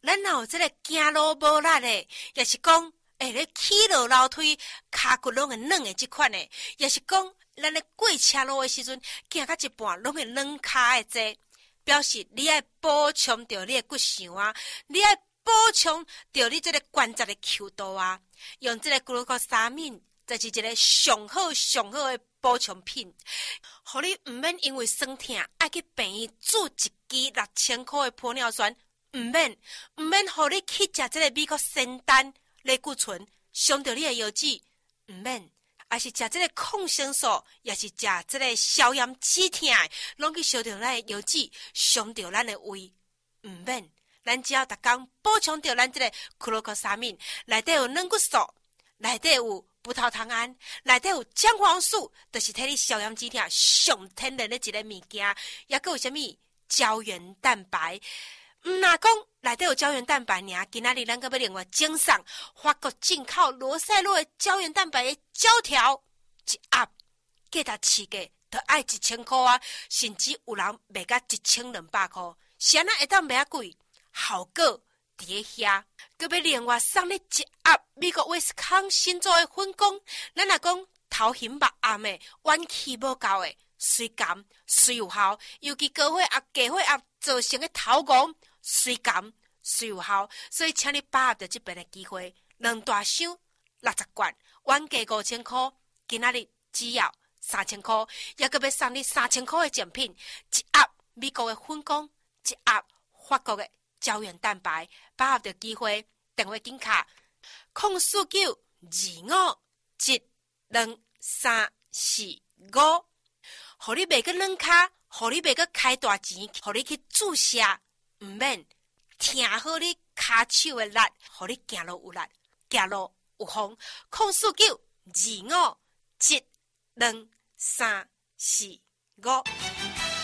咱若有这个走路无力的，也是讲咧起落楼梯骹骨拢会软的这款的，也是讲咱咧过车路的时阵，行到一半拢会软骹的这，表示你要补充着你的骨相啊，你要补充着你这个关节的强度啊，用这个glucosamine就是一个上好的补充品，互你唔免因为酸痛爱去病院注一支6000块的玻尿酸，唔免互你去食这个美国仙丹类固醇伤着你的腰子，唔免，还是食这个抗生素，也是食这个消炎止痛的，拢去烧着咱的腰子，伤着咱的胃，唔免。咱只要逐工补充着咱这个glucosamine，内底有软骨素，内底有葡萄糖胺，内底有姜黄素，就是替你消炎止痛上天然的一个物件。也佫有啥物胶原蛋白？若讲内底有胶原蛋白尔，今仔日咱佫要另外赠送法国进口罗塞洛的胶原蛋白的胶条，一盒价值市价就爱1000块啊，甚至有人卖到1200块，是安那会当卖啊贵？效果伫咧遐，佮要另外送你一盒美国威斯康辛做的粉工。咱若讲头型目暗的、元气无够的，水甘水有效，尤其高血压、低血压造成的头晕，水甘水有效。所以，请你把握着这边的机会，2大箱60罐，原价5000块，今仔日只要3000块，也佮要送你3000块的奖品，一盒美国的粉工，一盒法国的胶原蛋白，把握着机会，电话紧卡04925123445，互你袂个软骹，互你袂个开大钱，互你去注射，唔免听好你骹手的力，互你行路有力，行路有风。04925123445。